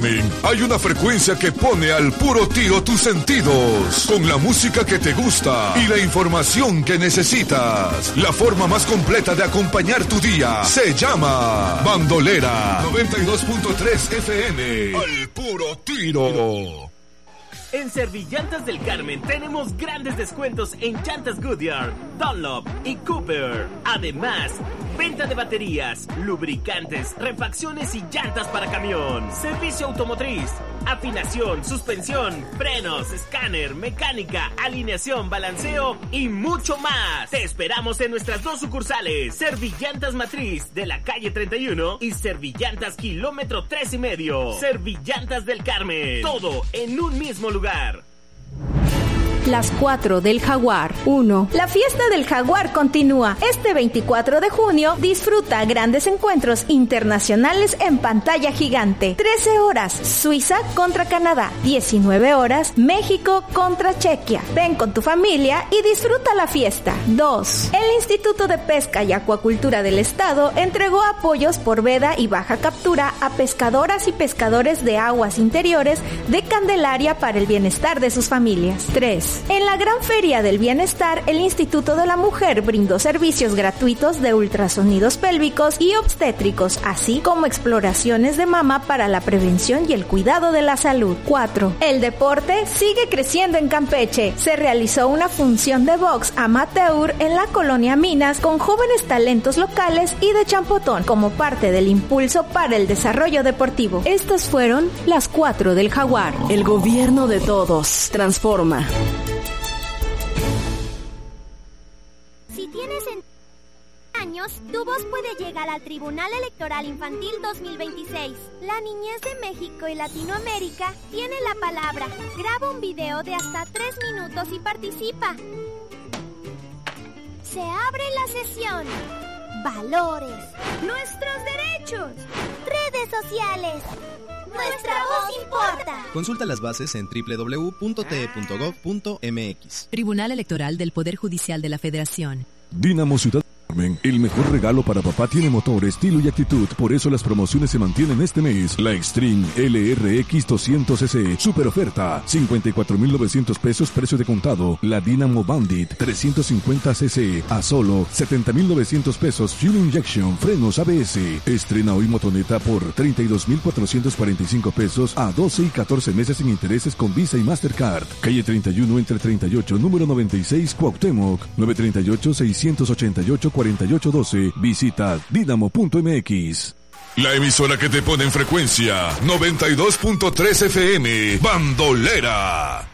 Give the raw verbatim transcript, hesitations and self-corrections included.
Carmen, hay una frecuencia que pone al puro tiro tus sentidos, con la música que te gusta y la información que necesitas. La forma más completa de acompañar tu día se llama Bandolera. noventa y dos punto tres F M, al puro tiro. En Servillantas del Carmen tenemos grandes descuentos en llantas Goodyear, Dunlop y Cooper. Además, venta de baterías, lubricantes, refacciones y llantas para camión. Servicio automotriz, afinación, suspensión, frenos, escáner, mecánica, alineación, balanceo y mucho más. Te esperamos en nuestras dos sucursales, Servillantas Matriz de la calle treinta y uno y Servillantas kilómetro tres y medio. Servillantas del Carmen, todo en un mismo lugar. Las cuatro del Jaguar. uno. La fiesta del Jaguar continúa. Este veinticuatro de junio disfruta grandes encuentros internacionales en pantalla gigante. trece horas, Suiza contra Canadá. diecinueve horas, México contra Chequia. Ven con tu familia y disfruta la fiesta. dos. El Instituto de Pesca y Acuacultura del Estado entregó apoyos por veda y baja captura a pescadoras y pescadores de aguas interiores de Candelaria para el bienestar de sus familias. tres. En la Gran Feria del Bienestar, el Instituto de la Mujer brindó servicios gratuitos de ultrasonidos pélvicos y obstétricos, así como exploraciones de mama para la prevención y el cuidado de la salud. cuatro. El deporte sigue creciendo en Campeche. Se realizó una función de box amateur en la colonia Minas con jóvenes talentos locales y de Champotón como parte del impulso para el desarrollo deportivo. Estas fueron las cuatro del Jaguar. El gobierno de todos transforma. Si tienes años, tu voz puede llegar al Tribunal Electoral Infantil dos mil veintiséis. La niñez de México y Latinoamérica tiene la palabra. Graba un video de hasta tres minutos y participa. Se abre la sesión. Valores. Nuestros derechos. Redes sociales. Nuestra voz importa. Consulta las bases en doble u doble u doble u punto t e punto gov punto m x. Tribunal Electoral del Poder Judicial de la Federación. Dínamo Ciudad Carmen, el mejor regalo para papá tiene motor, estilo y actitud. Por eso las promociones se mantienen este mes. La Extreme L R X doscientos cc, super oferta, cincuenta y cuatro mil novecientos pesos precio de contado. La Dynamo Bandit trescientos cincuenta cc a solo setenta mil novecientos pesos, fuel injection, frenos A B S. Estrena hoy motoneta por treinta y dos mil cuatrocientos cuarenta y cinco pesos a doce y catorce meses sin intereses con Visa y Mastercard. Calle treinta y uno entre treinta y ocho, número noventa y seis, Cuauhtémoc, nueve tres ocho, seis ocho ocho, cuatro ocho uno dos. Visita dinamo punto m x. La emisora que te pone en frecuencia noventa y dos punto tres F M, Bandolera.